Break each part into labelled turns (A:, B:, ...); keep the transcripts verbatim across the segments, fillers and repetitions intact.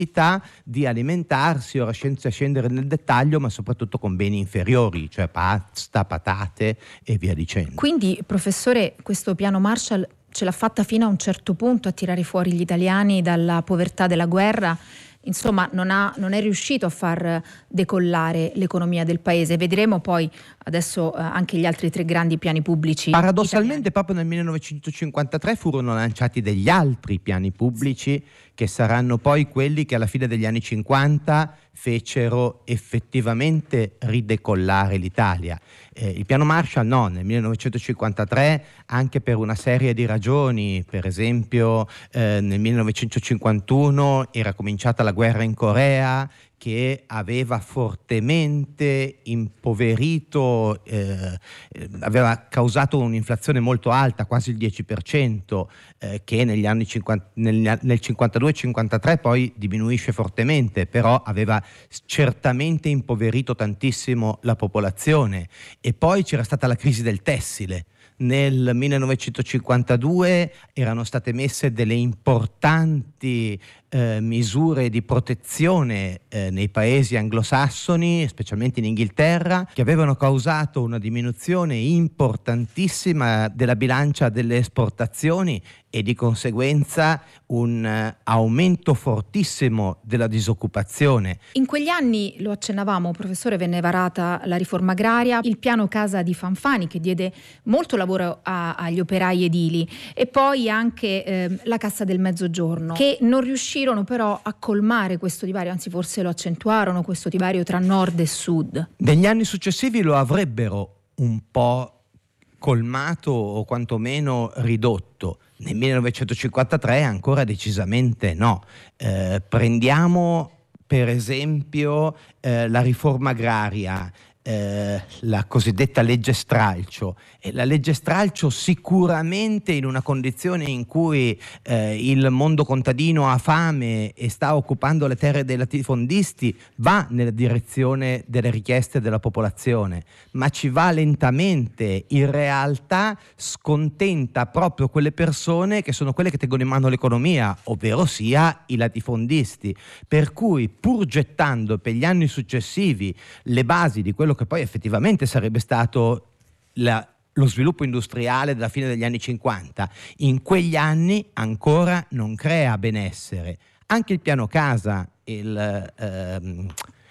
A: di alimentarsi, ora senza scendere nel dettaglio, ma soprattutto con beni inferiori, cioè pasta, patate e via dicendo.
B: Quindi, professore, questo piano Marshall ce l'ha fatta fino a un certo punto a tirare fuori gli italiani dalla povertà della guerra, insomma non, ha, non è riuscito a far decollare l'economia del paese. Vedremo poi adesso eh, anche gli altri tre grandi piani pubblici.
A: Paradossalmente
B: italiani.
A: Proprio nel millenovecentocinquantatré furono lanciati degli altri piani pubblici che saranno poi quelli che alla fine degli anni cinquanta fecero effettivamente ridecollare l'Italia. Eh, il piano Marshall no, nel millenovecentocinquantatré, anche per una serie di ragioni, per esempio eh, nel millenovecentocinquantuno era cominciata la guerra in Corea, che aveva fortemente impoverito, eh, aveva causato un'inflazione molto alta, quasi il dieci per cento, eh, che negli anni cinquanta, nel, nel cinquantadue cinquantatré poi diminuisce fortemente, però aveva certamente impoverito tantissimo la popolazione. E poi c'era stata la crisi del tessile. Nel millenovecentocinquantadue erano state messe delle importanti eh, misure di protezione eh, nei paesi anglosassoni, specialmente in Inghilterra, che avevano causato una diminuzione importantissima della bilancia delle esportazioni e di conseguenza un uh, aumento fortissimo della disoccupazione.
B: In quegli anni, lo accennavamo, professore, venne varata la riforma agraria, il piano casa di Fanfani che diede molto lavoro a, agli operai edili, e poi anche eh, la cassa del mezzogiorno, che non riuscirono però a colmare questo divario, anzi forse lo accentuarono, questo divario tra nord e sud.
A: Negli anni successivi lo avrebbero un po' colmato o quantomeno ridotto. Nel millenovecentocinquantatré ancora decisamente no. Eh, prendiamo per esempio eh, la riforma agraria, eh, la cosiddetta legge stralcio. E la legge stralcio sicuramente, in una condizione in cui eh, il mondo contadino ha fame e sta occupando le terre dei latifondisti, va nella direzione delle richieste della popolazione, ma ci va lentamente. In realtà scontenta proprio quelle persone che sono quelle che tengono in mano l'economia, ovvero sia i latifondisti, per cui pur gettando per gli anni successivi le basi di quello che poi effettivamente sarebbe stato la, lo sviluppo industriale della fine degli anni cinquanta, in quegli anni ancora non crea benessere. Anche il piano casa, il, ehm,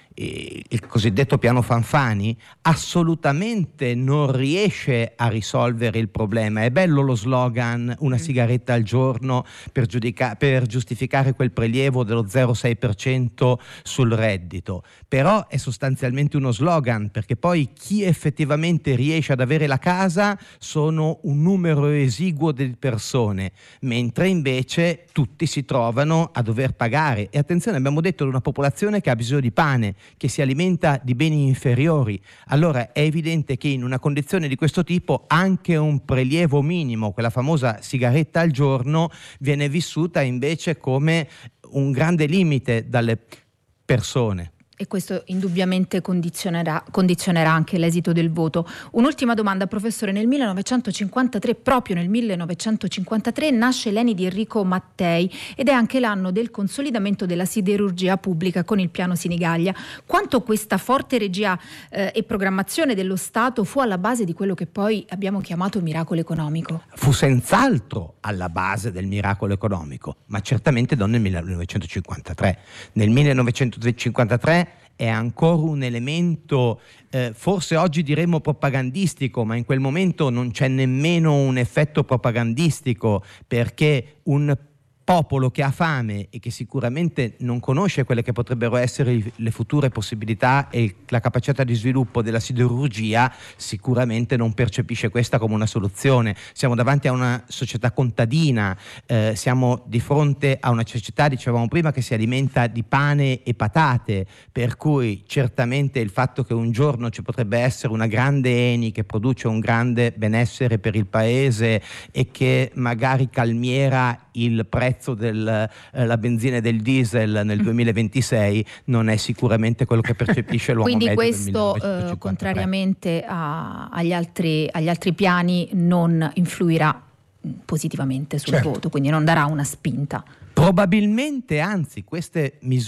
A: il cosiddetto piano Fanfani, assolutamente non riesce a risolvere il problema. È bello lo slogan una sigaretta al giorno per, giudica- per giustificare quel prelievo dello zero virgola sei per cento sul reddito, però è sostanzialmente uno slogan, perché poi chi effettivamente riesce ad avere la casa sono un numero esiguo di persone, mentre invece tutti si trovano a dover pagare. E attenzione, abbiamo detto di una popolazione che ha bisogno di pane, che si alimenta di beni inferiori. Allora è evidente che in una condizione di questo tipo anche un prelievo minimo, quella famosa sigaretta al giorno, viene vissuta invece come un grande limite dalle persone.
B: E questo indubbiamente condizionerà, condizionerà anche l'esito del voto. Un'ultima domanda, professore. Nel millenovecentocinquantatré, proprio nel millenovecentocinquantatré, nasce l'Eni di Enrico Mattei ed è anche l'anno del consolidamento della siderurgia pubblica con il piano Sinigaglia. Quanto questa forte regia eh, e programmazione dello Stato fu alla base di quello che poi abbiamo chiamato miracolo economico?
A: Fu senz'altro alla base del miracolo economico, ma certamente non nel millenovecentocinquantatré. Nel millenovecentocinquantatré è ancora un elemento, eh, forse oggi diremmo propagandistico, ma in quel momento non c'è nemmeno un effetto propagandistico, perché un popolo che ha fame e che sicuramente non conosce quelle che potrebbero essere le future possibilità e la capacità di sviluppo della siderurgia, sicuramente non percepisce questa come una soluzione. Siamo davanti a una società contadina, eh, siamo di fronte a una società, dicevamo prima, che si alimenta di pane e patate, per cui certamente il fatto che un giorno ci potrebbe essere una grande Eni che produce un grande benessere per il paese e che magari calmiera il prezzo della eh, benzina e del diesel nel duemilaventisei non è sicuramente quello che percepisce l'uomo
B: Quindi
A: medio del
B: questo,
A: millenovecentocinquantatré.
B: eh, contrariamente a, agli, altri, agli altri piani, non influirà positivamente sul
C: certo.
B: voto, quindi non darà una spinta.
A: Probabilmente, anzi, queste misure